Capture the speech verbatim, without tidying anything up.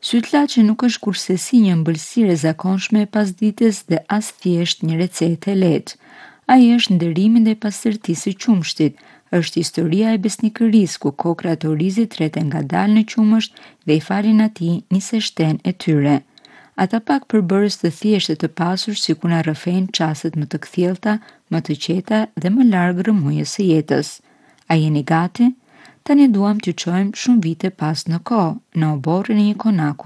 Sytllaçe nuk është kurrësi një ëmbëlsirë e zakonshme e pasdites dhe as thjesht një recetë e lehtë. Ai është nderimi ndaj pastërtisë së qumshtit, është historia e besnikërisë ku kokrat e orizit rreten ngadalë në qumësht dhe i falin atij nisë shtenë e tyre. Ata pak përbërës të thjeshtë të pasur sikur na rrëfejnë çastet më të kthjellta, më të qeta dhe më larg rrëmujës së jetës. A jeni gati? Tani duam t'ju çojmë shumë vite pas në kohë, në oborrin e një konaku